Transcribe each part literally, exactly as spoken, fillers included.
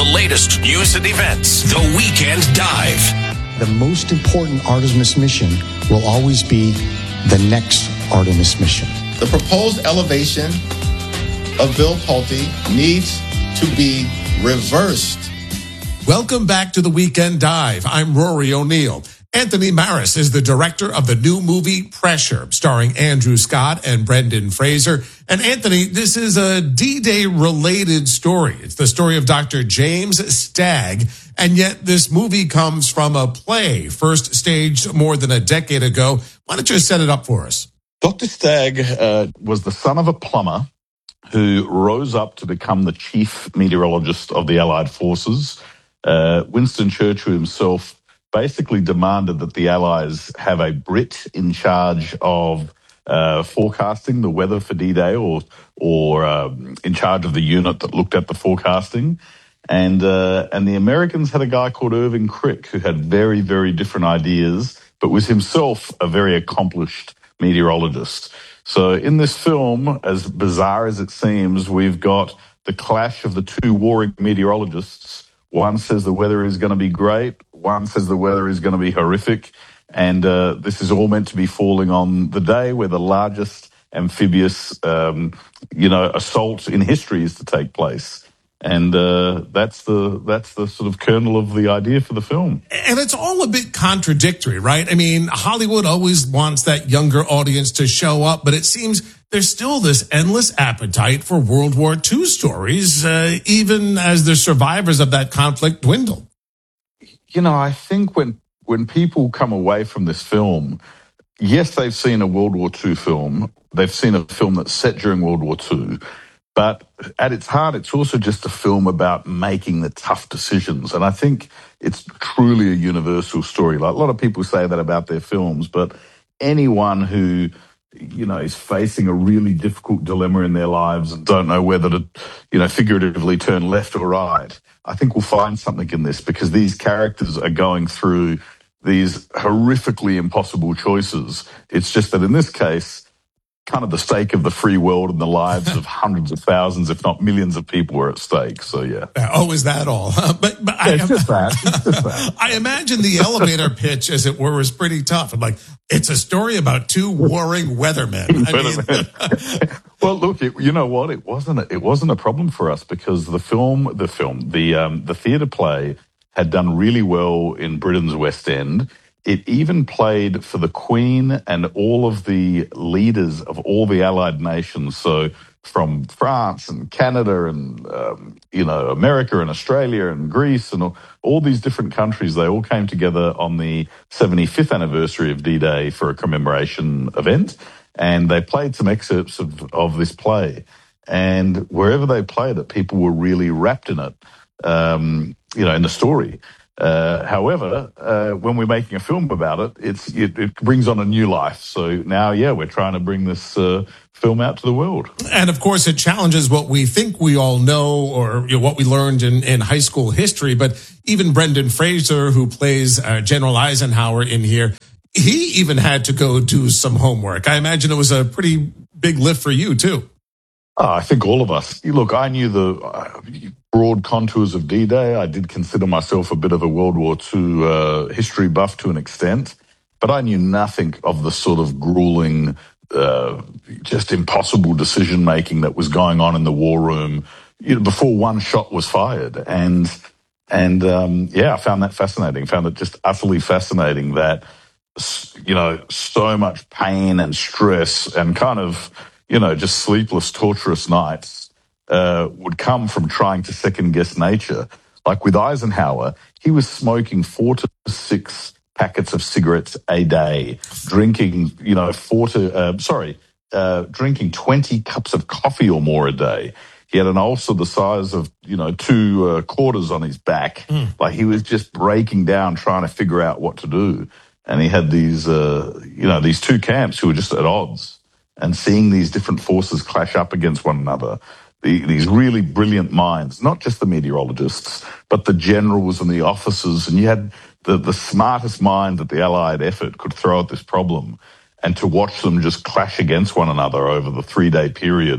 latest news and events. The Weekend Dive. The most important Artemis mission will always be the next Artemis mission. The proposed elevation of Bill Pulte needs to be reversed. Welcome back to the Weekend Dive. I'm Rory O'Neill. Anthony Maris is the director of the new movie Pressure, starring Andrew Scott and Brendan Fraser. And Anthony, this is a D-Day related story. It's the story of Doctor James Stagg, and yet this movie comes from a play first staged more than a decade ago. Why don't you set it up for us? Doctor Stagg uh, was the son of a plumber who rose up to become the chief meteorologist of the Allied forces. Uh, Winston Churchill himself basically demanded that the Allies have a Brit in charge of uh, forecasting the weather for D-Day, or or um, in charge of the unit that looked at the forecasting. And uh, and the Americans had a guy called Irving Crick who had very, very different ideas, but was himself a very accomplished meteorologist. So in this film, as bizarre as it seems, we've got the clash of the two warring meteorologists. One says the weather is going to be great. One says the weather is going to be horrific. And uh, this is all meant to be falling on the day where the largest amphibious, um, you know, assault in history is to take place. And uh, that's the that's the sort of kernel of the idea for the film. And it's all a bit contradictory, right? I mean, Hollywood always wants that younger audience to show up, but it seems there's still this endless appetite for World War Two stories, uh, even as the survivors of that conflict dwindle. You know, I think when when people come away from this film, yes, they've seen a World War Two film. They've seen a film that's set during World War Two. But at its heart, it's also just a film about making the tough decisions. And I think it's truly a universal story. Like, a lot of people say that about their films, but anyone who, you know, is facing a really difficult dilemma in their lives and don't know whether to, you know, figuratively turn left or right, I think we'll find something in this, because these characters are going through these horrifically impossible choices. It's just that in this case, kind of the stake of the free world and the lives of hundreds of thousands, if not millions of people were at stake. So, yeah. Oh, is that all? but but yeah, I, it's just that. It's just that. I imagine the elevator pitch, as it were, was pretty tough. I'm like, it's a story about two warring weathermen. I mean, well, look, it, you know what? It wasn't. A, it wasn't a problem for us, because the film, the film, the um, the theatre play had done really well in Britain's West End. It even played for the Queen and all of the leaders of all the Allied nations. So from France and Canada and, um, you know, America and Australia and Greece and all, all these different countries, they all came together on the seventy-fifth anniversary of D-Day for a commemoration event. And they played some excerpts of, of this play. And wherever they played it, people were really wrapped in it, um, you know, in the story. Uh, however, uh, when we're making a film about it, it's it, it brings on a new life. So now, yeah, we're trying to bring this uh, film out to the world. And of course, it challenges what we think we all know, or you know, what we learned in, in high school history. But even Brendan Fraser, who plays uh, General Eisenhower in here, he even had to go do some homework. I imagine it was a pretty big lift for you, too. Oh, I think all of us. Look, I knew the uh, broad contours of D-Day. I did consider myself a bit of a World War Two uh, history buff to an extent, but I knew nothing of the sort of grueling, uh, just impossible decision-making that was going on in the war room, you know, before one shot was fired. And, and um, yeah, I found that fascinating. Found it just utterly fascinating that, you know, so much pain and stress and kind of, you know, just sleepless, torturous nights uh, would come from trying to second-guess nature. Like with Eisenhower, he was smoking four to six packets of cigarettes a day, drinking, you know, four to, uh, sorry, uh, drinking twenty cups of coffee or more a day. He had an ulcer the size of, you know, two uh, quarters on his back. Mm. Like, he was just breaking down trying to figure out what to do. And he had these, uh, you know, these two camps who were just at odds. And seeing these different forces clash up against one another, the, these really brilliant minds, not just the meteorologists, but the generals and the officers. And you had the, the smartest mind that the Allied effort could throw at this problem. And to watch them just clash against one another over the three-day period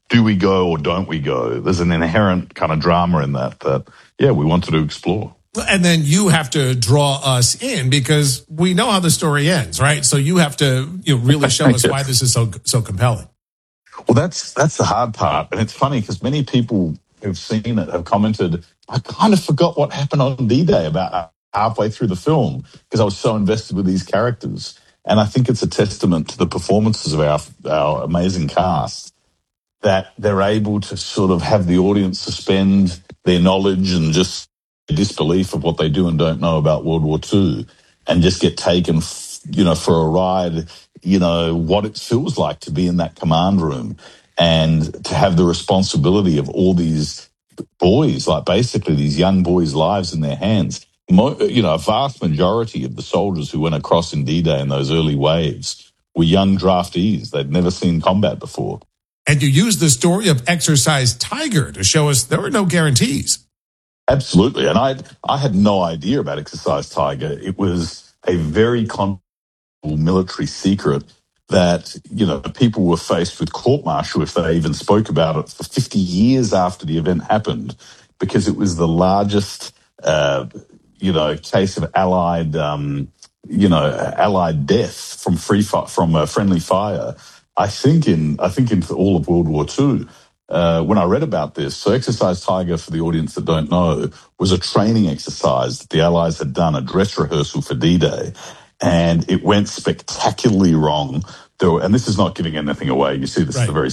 do we go or don't we go? There's an inherent kind of drama in that, that, yeah, we wanted to explore. And then you have to draw us in because we know how the story ends, right? So you have to, you know, really show us why this is so so compelling. Well, that's that's the hard part. And it's funny because many people who've seen it have commented, I kind of forgot what happened on D-Day about halfway through the film because I was so invested with these characters. And I think it's a testament to the performances of our our amazing cast that they're able to sort of have the audience suspend their knowledge and just disbelief of what they do and don't know about World War Two and just get taken, you know, for a ride, you know, what it feels like to be in that command room and to have the responsibility of all these boys, like basically these young boys' lives in their hands. Mo- you know, a vast majority of the soldiers who went across in D-Day in those early waves were young draftees. They'd never seen combat before. And you use the story of Exercise Tiger to show us there were no guarantees. Absolutely. And I I had no idea about Exercise Tiger. It was a very confidential military secret that, you know, people were faced with court-martial if they even spoke about it for fifty years after the event happened, because it was the largest, uh, you know, case of allied, um, you know, allied death from free fi- from uh, friendly fire. I think in I think in all of World War Two. Uh, when I read about this, so Exercise Tiger, for the audience that don't know, was a training exercise that the Allies had done, a dress rehearsal for D-Day, and it went spectacularly wrong. There were, and this is not giving anything away. You see, this right. is a very...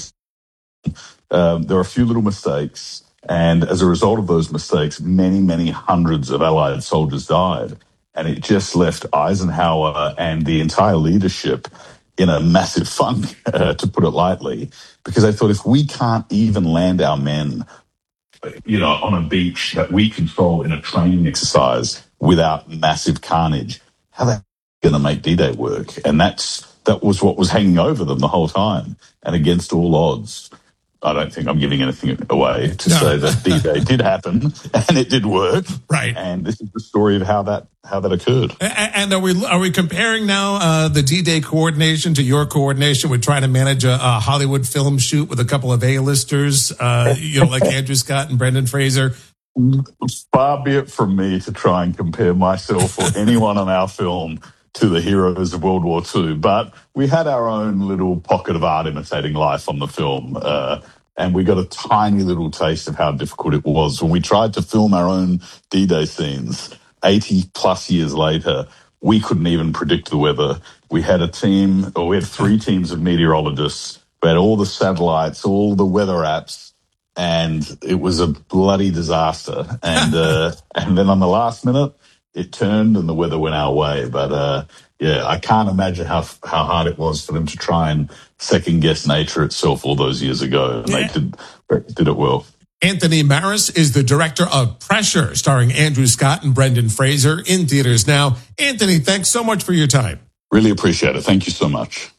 Um, there were a few little mistakes, and as a result of those mistakes, many, many hundreds of Allied soldiers died, and it just left Eisenhower and the entire leadership in a massive funk, uh, to put it lightly, because they thought if we can't even land our men, you know, on a beach that we control in a training exercise without massive carnage, how are they going to make D-Day work? And that's that was what was hanging over them the whole time. And against all odds, I don't think I'm giving anything away to no. say that D-Day did happen and it did work. Right. And this is the story of how that how that occurred. And are we are we comparing now uh, the D-Day coordination to your coordination with trying to manage a, a Hollywood film shoot with a couple of A-listers, uh, you know, like Andrew Scott and Brendan Fraser? Far be it from me to try and compare myself or anyone on our film to the heroes of World War Two, but we had our own little pocket of art imitating life on the film, uh, and we got a tiny little taste of how difficult it was when we tried to film our own D-Day scenes. eighty plus years later, we couldn't even predict the weather. We had a team, or we had three teams of meteorologists. We had all the satellites, all the weather apps, and it was a bloody disaster. And uh, and then on the last minute, it turned and the weather went our way. But, uh, yeah, I can't imagine how how hard it was for them to try and second-guess nature itself all those years ago. And yeah. they did, did it well. Anthony Maris is the director of Pressure, starring Andrew Scott and Brendan Fraser, in theaters now. Anthony, thanks so much for your time. Really appreciate it. Thank you so much.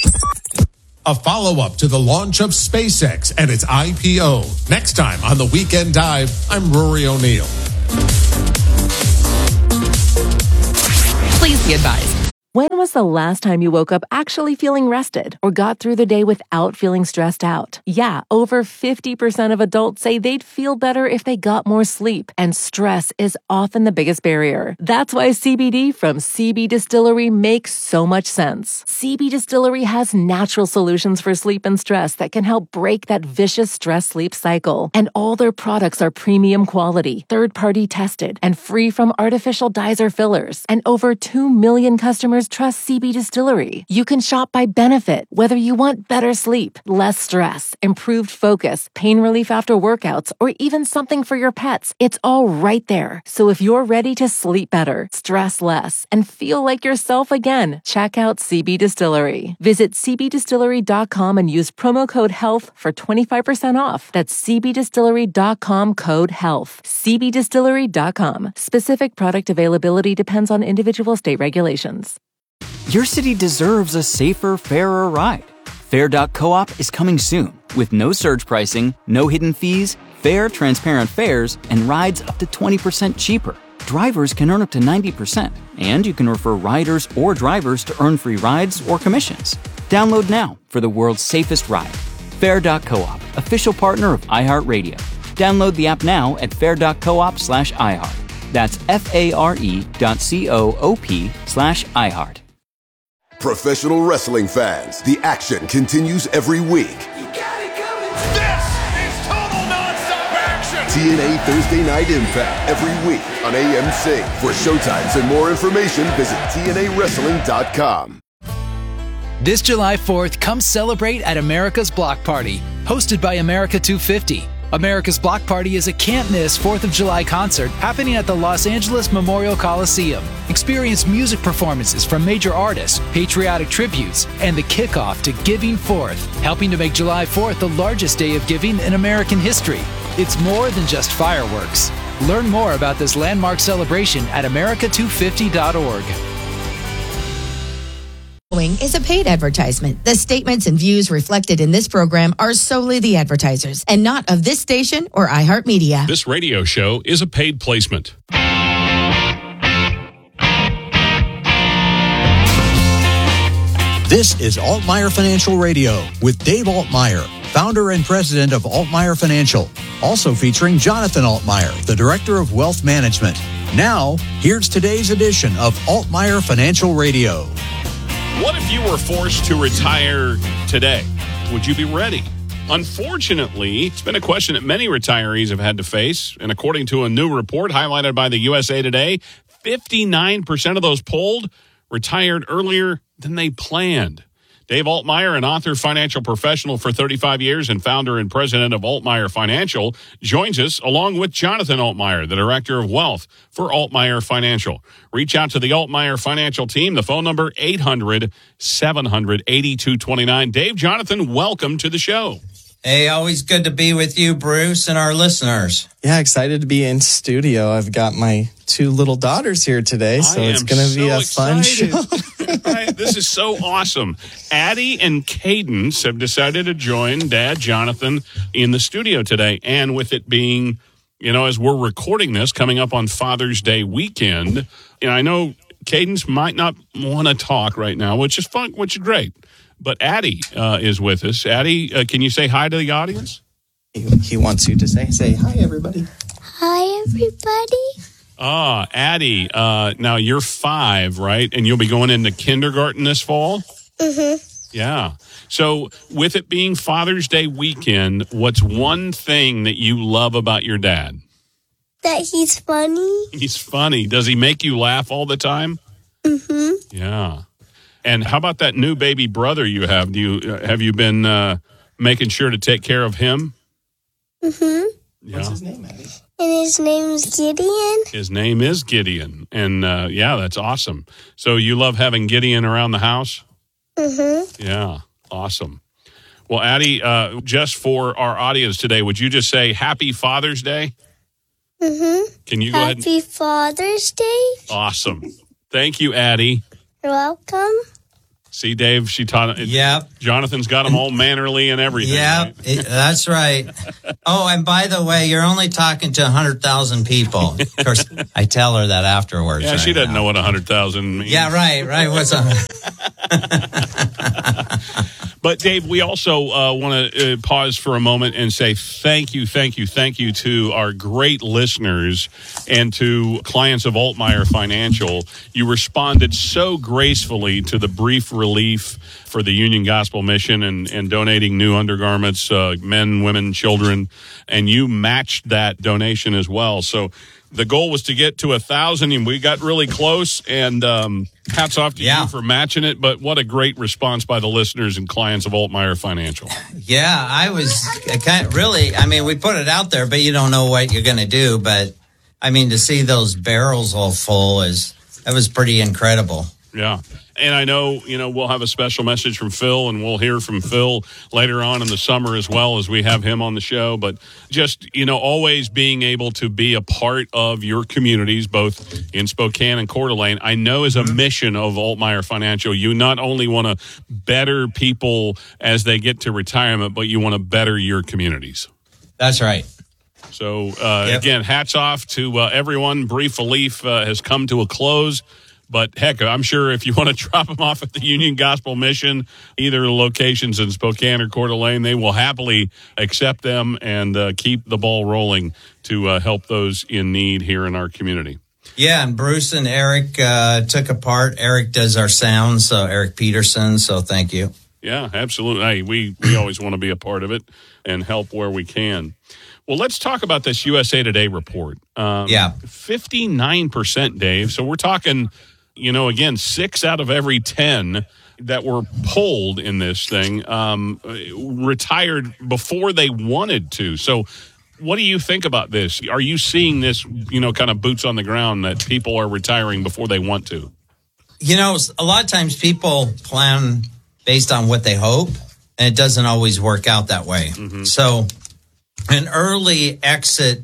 A follow-up to the launch of SpaceX and its I P O. Next time on The Weekend Dive, I'm Rory O'Neill. Please be advised. When was the last time you woke up actually feeling rested or got through the day without feeling stressed out? Yeah, over fifty percent of adults say they'd feel better if they got more sleep, and stress is often the biggest barrier. That's why C B D from C B Distillery makes so much sense. C B Distillery has natural solutions for sleep and stress that can help break that vicious stress-sleep cycle. And all their products are premium quality, third-party tested, and free from artificial dyes or fillers. And over two million customers trust C B Distillery. You can shop by benefit, whether you want better sleep, less stress, improved focus, pain relief after workouts, or even something for your pets. It's all right there. So if you're ready to sleep better, stress less, and feel like yourself again, check out C B Distillery. Visit c b distillery dot com and use promo code HEALTH for twenty-five percent off. That's c b distillery dot com code HEALTH. c b distillery dot com. Specific product availability depends on individual state regulations. Your city deserves a safer, fairer ride. Fair dot coop is coming soon with no surge pricing, no hidden fees, fair, transparent fares, and rides up to twenty percent cheaper. Drivers can earn up to ninety percent, and you can refer riders or drivers to earn free rides or commissions. Download now for the world's safest ride. Fair dot coop, official partner of iHeartRadio. Download the app now at fair dot coop slash iHeart. That's F-A-R-E dot C-O-O-P slash iHeart. Professional wrestling fans, the action continues every week. You got it coming. This is total nonstop action. T N A Thursday Night Impact every week on A M C. For showtimes and more information, visit T N A wrestling dot com. This July fourth, come celebrate at America's Block Party, hosted by America two fifty. America's Block Party is a can't-miss fourth of July concert happening at the Los Angeles Memorial Coliseum. Experience music performances from major artists, patriotic tributes, and the kickoff to Giving Fourth, helping to make July fourth the largest day of giving in American history. It's more than just fireworks. Learn more about this landmark celebration at America two fifty dot org. Is a paid advertisement. The statements and views reflected in this program are solely the advertisers and not of this station or iHeartMedia. This radio show is a paid placement. This is Altmaier Financial Radio with Dave Altmaier, founder and president of Altmaier Financial. Also featuring Jonathan Altmaier, the director of wealth management. Now, here's today's edition of Altmaier Financial Radio. What if you were forced to retire today? Would you be ready? Unfortunately, it's been a question that many retirees have had to face. And according to a new report highlighted by the U S A Today, fifty-nine percent of those polled retired earlier than they planned. Dave Altmaier, an author, financial professional for thirty-five years and founder and president of Altmaier Financial, joins us along with Jonathan Altmaier, the director of wealth for Altmaier Financial. Reach out to the Altmaier Financial team. The phone number, eight hundred, seven hundred, eighty-two twenty-nine. Dave, Jonathan, welcome to the show. Hey, always good to be with you, Bruce, and our listeners. Yeah, excited to be in studio. I've got my two little daughters here today, so it's going to be so a fun show. Right, this is so awesome. Addie and Cadence have decided to join Dad Jonathan in the studio today. And with it being, you know, as we're recording this, coming up on Father's Day weekend, and I know Cadence might not want to talk right now, which is fun, which is great. But Addie uh, is with us. Addie, uh, can you say hi to the audience? He, he wants you to say, say hi, everybody. Hi, everybody. Ah, Addie, uh, now you're five, right? And you'll be going into kindergarten this fall? Mm-hmm. Yeah. So with it being Father's Day weekend, what's one thing that you love about your dad? That he's funny. He's funny. Does he make you laugh all the time? Mm-hmm. Yeah. And how about that new baby brother you have? Do you uh, have you been uh, making sure to take care of him? Mm-hmm. Yeah. What's his name, Addie? And his name's Gideon. His name is Gideon. And, uh, yeah, that's awesome. So you love having Gideon around the house? Mm-hmm. Yeah, awesome. Well, Addie, uh, just for our audience today, would you just say Happy Father's Day? Mm-hmm. Can you go Happy ahead? Happy Father's Day. Awesome. Thank you, Addie. You're welcome. See, Dave, she taught it. Yep. Jonathan's got them all mannerly and everything. Yep, right? it, that's right. Oh, and by the way, you're only talking to one hundred thousand people. Of course, I tell her that afterwards. Yeah, right she doesn't now. know what one hundred thousand means. Yeah, right, right. What's up? But, Dave, we also uh, want to uh, pause for a moment and say thank you, thank you, thank you to our great listeners and to clients of Altmaier Financial. You responded so gracefully to the brief relief for the Union Gospel Mission and, and donating new undergarments, uh, men, women, children, and you matched that donation as well. So the goal was to get to a thousand, and we got really close, and um, hats off to yeah. you for matching it, but what a great response by the listeners and clients of Altmaier Financial. Yeah, I was kind of really, I mean, we put it out there, but you don't know what you're going to do, but I mean, to see those barrels all full is, that was pretty incredible. Yeah. And I know, you know, we'll have a special message from Phil, and we'll hear from Phil later on in the summer as well as we have him on the show. But just, you know, always being able to be a part of your communities, both in Spokane and Coeur d'Alene, I know is a mission of Altmaier Financial. You not only want to better people as they get to retirement, but you want to better your communities. That's right. So, uh, yep. again, hats off to uh, everyone. Brief Relief uh, has come to a close. But heck, I'm sure if you want to drop them off at the Union Gospel Mission, either locations in Spokane or Coeur d'Alene, they will happily accept them and uh, keep the ball rolling to uh, help those in need here in our community. Yeah, and Bruce and Eric uh, took a part. Eric does our sound, so Eric Peterson, so thank you. Yeah, absolutely. Hey, we, we always want to be a part of it and help where we can. Well, let's talk about this U S A Today report. Um, yeah. fifty-nine percent, Dave. So we're talking, you know, again, six out of every ten that were polled in this thing um, retired before they wanted to. So what do you think about this? Are you seeing this, you know, kind of boots on the ground that people are retiring before they want to? You know, a lot of times people plan based on what they hope, and it doesn't always work out that way. Mm-hmm. So an early exit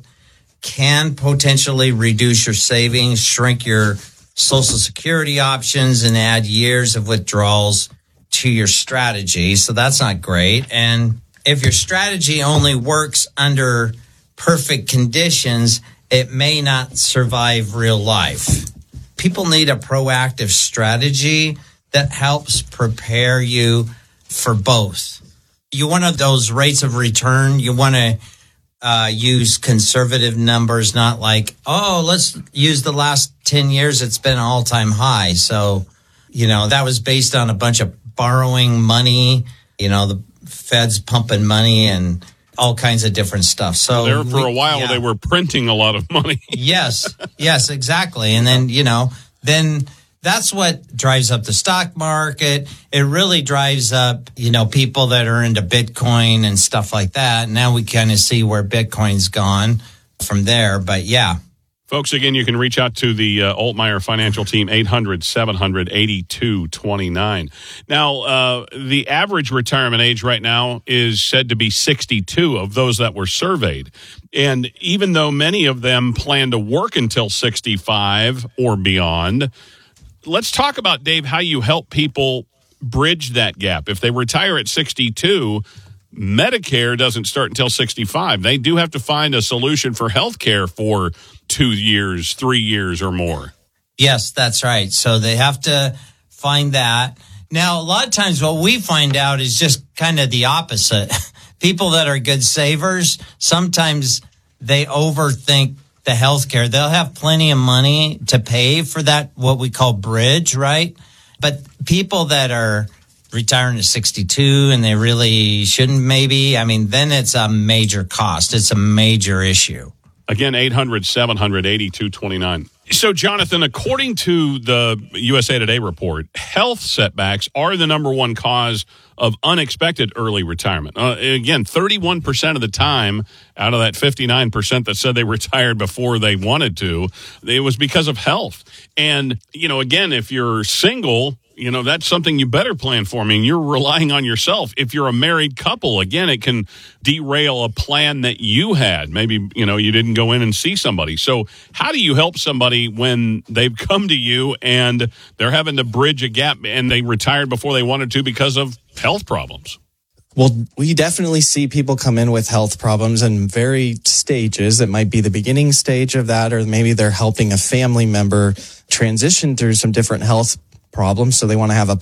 can potentially reduce your savings, shrink your Social Security options, and add years of withdrawals to your strategy. So that's not great. And if your strategy only works under perfect conditions, it may not survive real life. People need a proactive strategy that helps prepare you for both. You want those rates of return. You want to uh, use conservative numbers, not like, oh, let's use the last ten years. It's been an all-time high. So, you know, that was based on a bunch of borrowing money, you know, the Fed's pumping money and all kinds of different stuff. So there for we, a while yeah. they were printing a lot of money. Yes, yes, exactly. And then, you know, then that's what drives up the stock market. It really drives up, you know, people that are into Bitcoin and stuff like that. Now we kind of see where Bitcoin's gone from there. But yeah. Folks, again, you can reach out to the uh, Altmaier Financial Team, eight hundred, seven hundred, eighty-two twenty-nine. Now, uh, the average retirement age right now is said to be sixty-two of those that were surveyed. And even though many of them plan to work until sixty-five or beyond, let's talk about, Dave, how you help people bridge that gap. If they retire at sixty-two, Medicare doesn't start until sixty-five. They do have to find a solution for health care for two years, three years or more. Yes, that's right. So they have to find that. Now, a lot of times what we find out is just kind of the opposite. People that are good savers, sometimes they overthink the healthcare. They'll have plenty of money to pay for that, what we call bridge, right? But people that are retiring at sixty-two and they really shouldn't maybe, I mean, then it's a major cost. It's a major issue. Again, eight hundred, seven hundred, eighty-two twenty-nine. So, Jonathan, according to the U S A Today report, health setbacks are the number one cause of unexpected early retirement. Uh, again, thirty-one percent of the time out of that fifty-nine percent that said they retired before they wanted to, it was because of health. And, you know, again, if you're single, you know, that's something you better plan for. I mean, you're relying on yourself. If you're a married couple, again, it can derail a plan that you had. Maybe, you know, you didn't go in and see somebody. So how do you help somebody when they've come to you and they're having to bridge a gap and they retired before they wanted to because of health problems? Well, we definitely see people come in with health problems in varied stages. It might be the beginning stage of that, or maybe they're helping a family member transition through some different health problems. So they want to have a